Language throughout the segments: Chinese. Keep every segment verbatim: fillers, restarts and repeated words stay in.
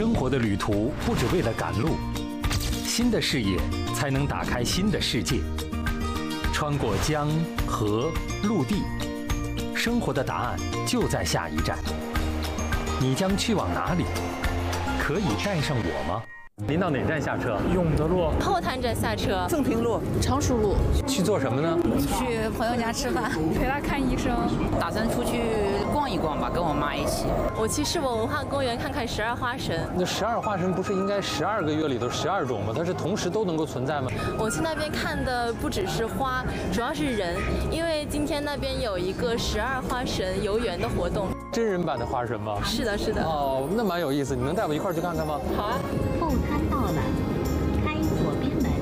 生活的旅途不只为了赶路，新的视野才能打开新的世界。穿过江河陆地，生活的答案就在下一站。你将去往哪里？可以带上我吗？您到哪站下车？ 永德路后滩站下车。 正平路、 常熟路。 去做什么呢？ 去朋友家吃饭， 陪他看医生。 打算出去逛一逛吧，跟我妈一起。 我去世博文化公园看看十二花神。 那十二花神不是应该十二个月里头十二种吗？它是同时都能够存在吗？ 我去那边看的不只是花，主要是人，因为今天那边有一个十二花神游园的活动。 真人版的花神吗？ 是的，是的。 哦，那蛮有意思，你能带我一块儿去看看吗？ 好啊。 后滩到了，开左边门。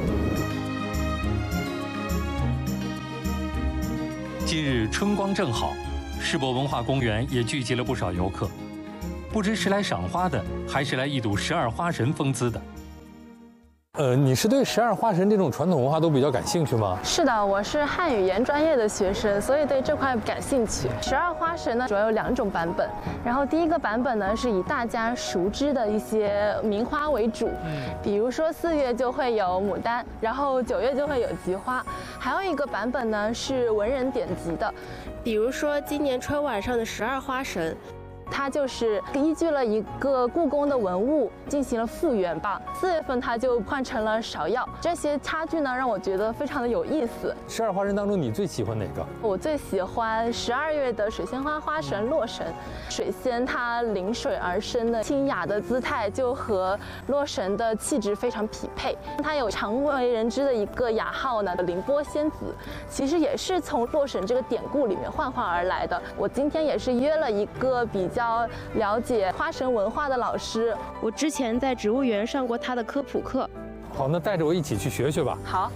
今日春光正好，世博文化公园也聚集了不少游客，不知是来赏花的，还是来一睹十二花神风姿的。呃，你是对十二花神这种传统文化都比较感兴趣吗？ 是的，我是汉语言专业的学生，所以对这块感兴趣。十二花神呢，主要有两种版本。然后第一个版本呢，是以大家熟知的一些名花为主，比如说四月就会有牡丹，然后九月就会有菊花。还有一个版本呢，是文人典籍的，比如说今年春晚上的十二花神。它就是依据了一个故宫的文物进行了复原吧。四月份它就换成了芍药，这些差距呢让我觉得非常的有意思。 十二花神当中，你最喜欢哪个？ 我最喜欢十二月的水仙花花神洛神。水仙它临水而生的清雅的姿态，就和洛神的气质非常匹配。它有常为人知的一个雅号呢，凌波仙子，其实也是从洛神这个典故里面幻化而来的。我今天也是约了一个比较了解花神文化的老师，我之前在植物园上过他的科普课。 好，那带着我一起去学学吧。 好。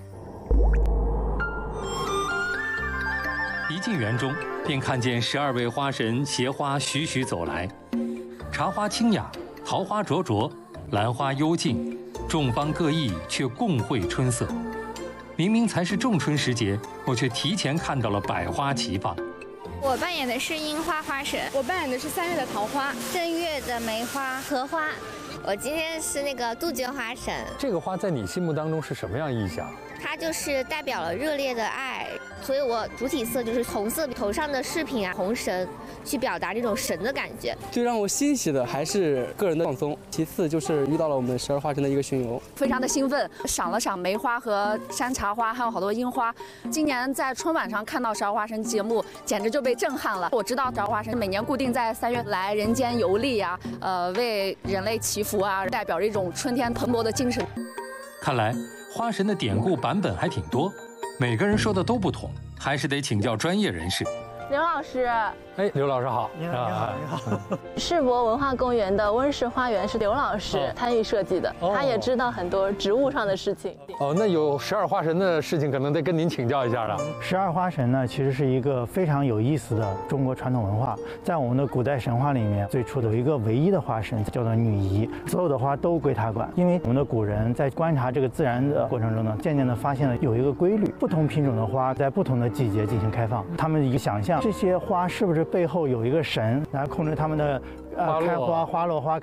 一进园中，便看见十二位花神携花徐徐走来，茶花清雅，桃花灼灼，兰花幽静，众芳各异，却共绘春色。明明才是仲春时节，我却提前看到了百花齐放。 我扮演的是樱花花神， 我扮演的是三月的桃花， 正月的梅花、荷花。我今天是那个杜鹃花神。 这个花在你心目当中是什么样意象？ 它就是代表了热烈的爱，所以我主体色就是红色，头上的饰品啊，红绳，去表达这种神的感觉。 最让我欣喜的还是个人的放松，其次就是遇到了我们十二花神的一个巡游， 非常的兴奋，赏了赏梅花和山茶花，还有好多樱花。今年在春晚上看到十二花神节目，简直就被震撼了。我知道十二花神每年固定在三月来人间游历啊，呃，为人类祈福啊，代表着一种春天蓬勃的精神。 看来花神的典故版本还挺多，每个人说的都不同，还是得请教专业人士。 刘老师， 哎，刘老师好。 你好，你好，你好。 世博文化公园的温室花园是刘老师参与设计的， 哦、 他也知道很多植物上的事情。 哦，那有十二花神的事情，可能得跟您请教一下了。 十二花神呢，其实是一个非常有意思的中国传统文化。在我们的古代神话里面，最初的有一个唯一的花神叫做女仪，所有的花都归她管。因为我们的古人在观察这个自然的过程中呢，渐渐地发现了有一个规律，不同品种的花在不同的季节进行开放。他们一个想象，这些花是不是背后有一个神来控制他们的呃开花、花落、花